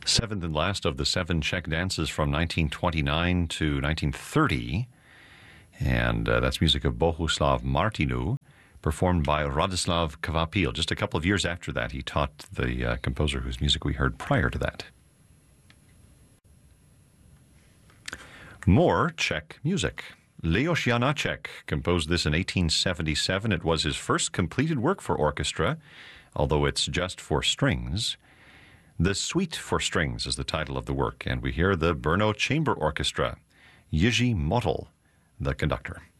Seventh and last of the 7 Czech dances from 1929 to 1930. And that's music of Bohuslav Martinu, performed by Radislav Kvapil. Just a couple of years after that, he taught the composer whose music we heard prior to that. More Czech music. Leos Janáček composed this in 1877. It was his first completed work for orchestra, although it's just for strings. The Suite for Strings is the title of the work, and we hear the Brno Chamber Orchestra, Jiří Mottl, the conductor.